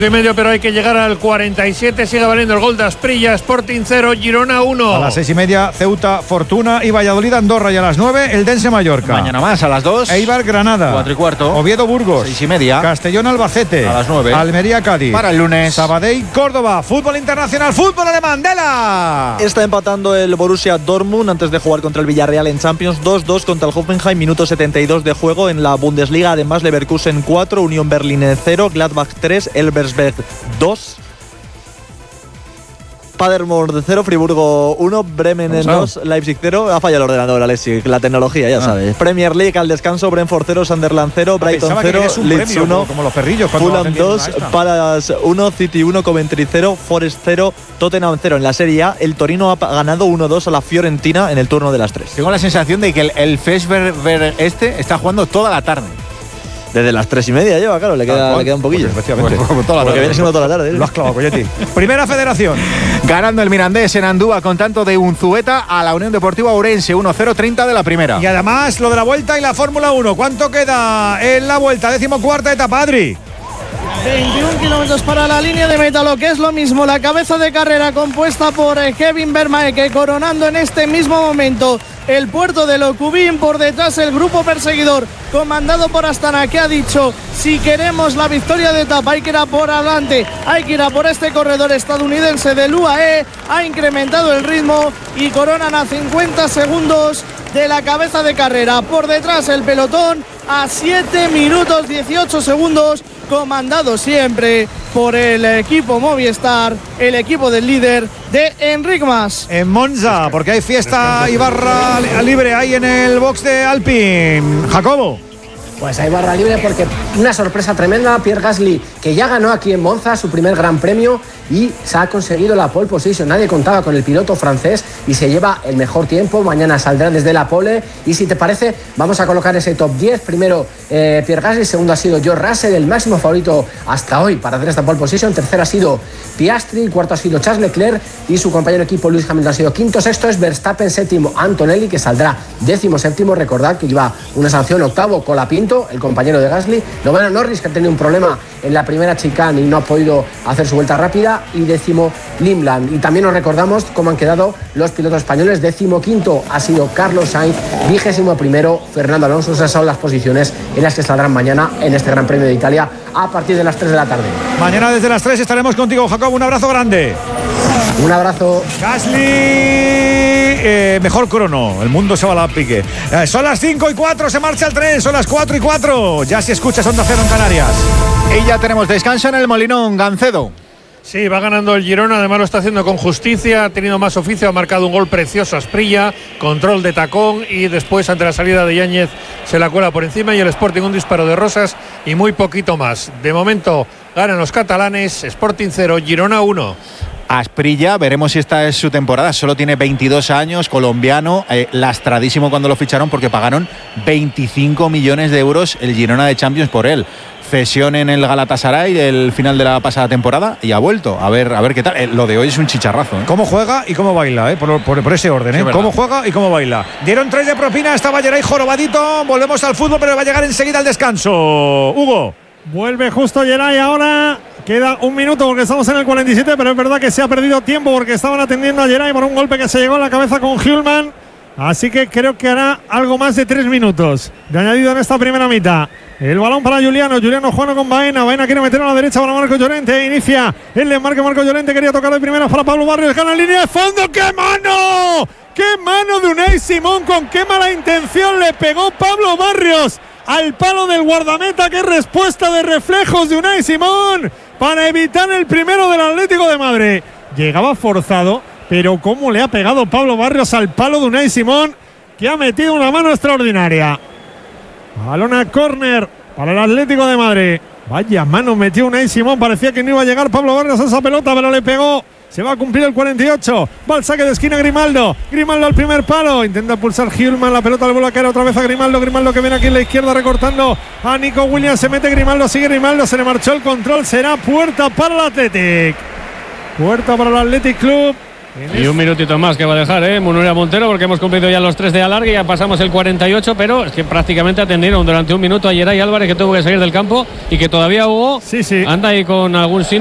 Y medio, pero hay que llegar al 47. Sigue valiendo el gol de Asprilla. Sporting 0, Girona 1. A las 6:30, Ceuta, Fortuna y Valladolid, Andorra. Y a las 9, Eldense, Mallorca. Mañana más, a las 2. Eibar, Granada. 4:15. Oviedo, Burgos. 6:30. Castellón, Albacete. A las 9. Almería, Cádiz. Para el lunes. Sabadell, Córdoba. Fútbol internacional, fútbol alemán. ¡Dela! Está empatando el Borussia Dortmund antes de jugar contra el Villarreal en Champions. 2-2 contra el Hoffenheim. Minuto 72 de juego en la Bundesliga. Además, Leverkusen 4, Unión Berlín 0, Gladbach 3, Elversberg 2. Paderborn 0, Friburgo 1, Bremen 2, Leipzig 0. Ha fallado el ordenador, Alexis, la tecnología, ya sabes. Premier League al descanso, Brentford 0, Sunderland 0, Brighton 0, Leeds 1, como los perrillos, Fulham 2, Palace 1, City 1, Coventry 0, Forest 0, Tottenham 0. En la Serie A, el Torino ha ganado 1-2 a la Fiorentina en el turno de las 3. Tengo la sensación de que el Fesberg está jugando toda la tarde. Desde las 3:30 lleva, claro, le queda un poquillo. Pues efectivamente. Porque viene siendo toda la tarde. Lo has clavado, Coyetti. Primera Federación. Ganando el Mirandés en Andúa con tanto de Unzueta a la Unión Deportiva Ourense. 1-0, 30 de la primera. Y además lo de la Vuelta y la Fórmula 1. ¿Cuánto queda en la Vuelta? 14ª etapa, Adri. 21 kilómetros para la línea de meta, lo que es lo mismo, la cabeza de carrera compuesta por Kevin Vermaeke, coronando en este mismo momento el puerto de Locubín. Por detrás el grupo perseguidor comandado por Astana, que ha dicho: si queremos la victoria de etapa hay que ir a por adelante, hay que ir a por este corredor estadounidense del UAE. Ha incrementado el ritmo y coronan a 50 segundos de la cabeza de carrera. Por detrás el pelotón a 7 minutos 18 segundos, comandado siempre por el equipo Movistar, el equipo del líder de Enric Mas. En Monza, porque hay fiesta y barra libre ahí en el box de Alpine. Jacobo. Pues hay barra libre porque una sorpresa tremenda. Pierre Gasly, que ya ganó aquí en Monza su primer gran premio y se ha conseguido la pole position. Nadie contaba con el piloto francés y se lleva el mejor tiempo. Mañana saldrá desde la pole y, si te parece, vamos a colocar ese top 10. Primero Pierre Gasly, segundo ha sido George Russell, el máximo favorito hasta hoy para hacer esta pole position. Tercero ha sido Piastri, cuarto ha sido Charles Leclerc y su compañero de equipo Lewis Hamilton ha sido quinto. Sexto es Verstappen, séptimo Antonelli, que saldrá 17º. Recordad que lleva una sanción. Octavo Colapinto, el compañero de Gasly. Noveno Norris, que ha tenido un problema en la primera chicane y no ha podido hacer su vuelta rápida. Y 10º Limland. Y también os recordamos cómo han quedado los pilotos españoles. 15º ha sido Carlos Sainz, 21º Fernando Alonso. Esas son las posiciones en las que saldrán mañana en este Gran Premio de Italia a partir de las 3 de la tarde. Mañana desde las 3 estaremos contigo, Jacob. Un abrazo grande. Un abrazo. Gasly, mejor crono. El mundo se va a la pique. Son las 5:04, se marcha el tren. Son las 4:04. Ya si escuchas Onda Cero en Canarias. Y ya tenemos descanso en el Molinón, Gancedo. Sí, va ganando el Girona, además lo está haciendo con justicia, ha tenido más oficio, ha marcado un gol precioso Asprilla, control de tacón y después ante la salida de Yáñez se la cuela por encima y el Sporting un disparo de Rosas y muy poquito más. De momento ganan los catalanes, Sporting 0, Girona 1. Asprilla, veremos si esta es su temporada. Solo tiene 22 años, colombiano, lastradísimo cuando lo ficharon porque pagaron 25 millones de euros el Girona de Champions por él. Cesión en el Galatasaray del final de la pasada temporada y ha vuelto. A ver qué tal. Lo de hoy es un chicharrazo. Cómo juega y cómo baila, por ese orden. Sí, cómo juega y cómo baila. Dieron 3 de propina, estaba Geray jorobadito. Volvemos al fútbol, pero va a llegar enseguida al descanso. Hugo. Vuelve justo Geray ahora. Queda un minuto porque estamos en el 47, pero es verdad que se ha perdido tiempo porque estaban atendiendo a Geray por un golpe que se llegó en la cabeza con Hjulman. Así que creo que hará algo más de 3 minutos de añadido en esta primera mitad. El balón para Juliano jugando con Baena. Baena quiere meter a la derecha para Marco Llorente. Inicia el desmarque. Marco Llorente quería tocar de primera para Pablo Barrios. Gana línea de fondo. ¡Qué mano! ¡Qué mano de Unai Simón! Con qué mala intención le pegó Pablo Barrios al palo del guardameta. ¡Qué respuesta de reflejos de Unai Simón para evitar el primero del Atlético de Madrid! Llegaba forzado, pero cómo le ha pegado Pablo Barrios al palo de Unai Simón, que ha metido una mano extraordinaria. Balón a córner para el Atlético de Madrid. Vaya mano metió Unai Simón. Parecía que no iba a llegar Pablo Barrios a esa pelota, pero le pegó. Se va a cumplir el 48. Va al saque de esquina Grimaldo. Grimaldo al primer palo. Intenta pulsar Hjulman. La pelota le vuelve a caer otra vez a Grimaldo. Grimaldo que viene aquí en la izquierda recortando a Nico Williams. Se mete Grimaldo. Sigue Grimaldo. Se le marchó el control. Será puerta para el Athletic. Puerta para el Athletic Club. Y un minutito más que va a dejar, Nuria Montero, porque hemos cumplido ya los 3 de alargue, ya pasamos el 48, pero es que prácticamente atendieron durante un minuto a Yeray Álvarez, que tuvo que salir del campo y que todavía Hugo anda ahí con algún síntoma.